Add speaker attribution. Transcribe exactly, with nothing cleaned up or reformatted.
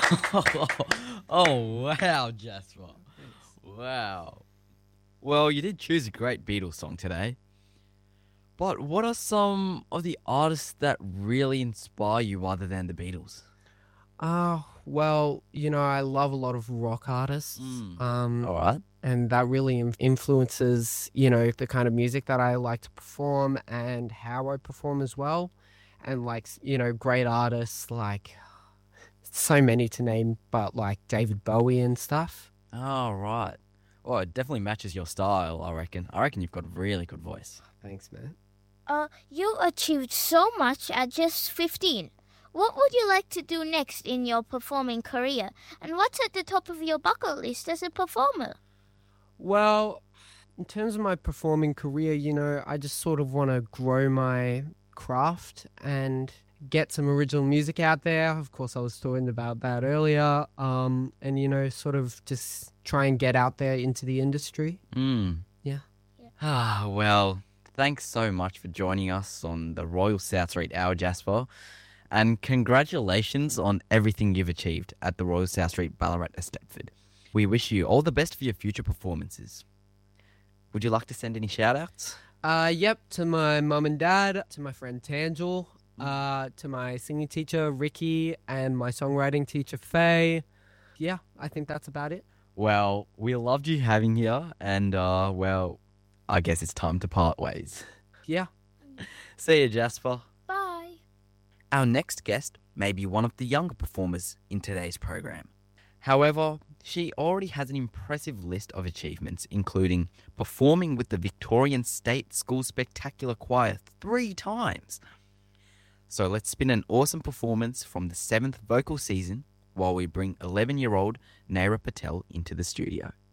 Speaker 1: Oh, wow, Jasper. Wow. Well, you did choose a great Beatles song today. But what are some of the artists that really inspire you other than the Beatles?
Speaker 2: Uh, well, you know, I love a lot of rock artists.
Speaker 1: Mm.
Speaker 2: Um,
Speaker 1: All right.
Speaker 2: and that really in- influences, you know, the kind of music that I like to perform and how I perform as well. And like, s- you know, great artists like so many to name, but like David Bowie and stuff.
Speaker 1: All right. Well, it definitely matches your style, I reckon. I reckon you've got a really good voice.
Speaker 2: Thanks, man.
Speaker 3: Uh, you achieved so much at just fifteen. What would you like to do next in your performing career? And what's at the top of your bucket list as a performer?
Speaker 2: Well, in terms of my performing career, you know, I just sort of want to grow my craft and get some original music out there. Of course, I was talking about that earlier. Um, and, you know, sort of just try and get out there into the industry.
Speaker 1: Mm.
Speaker 2: Yeah.
Speaker 1: Ah, well, thanks so much for joining us on the Royal South Street Hour, Jasper. And congratulations on everything you've achieved at the Royal South Street Ballarat Estetford. We wish you all the best for your future performances. Would you like to send any shout-outs?
Speaker 2: Uh, yep, to my mum and dad, to my friend Tangel, uh, to my singing teacher Ricky, and my songwriting teacher Faye. Yeah, I think that's about it.
Speaker 1: Well, we loved you having here, and, uh, well, I guess it's time to part ways.
Speaker 2: Yeah.
Speaker 1: See you, Jasper.
Speaker 3: Bye.
Speaker 1: Our next guest may be one of the younger performers in today's program. However, she already has an impressive list of achievements, including performing with the Victorian State School Spectacular Choir three times. So let's spin an awesome performance from the seventh vocal season while we bring eleven-year-old Naira Patel into the studio.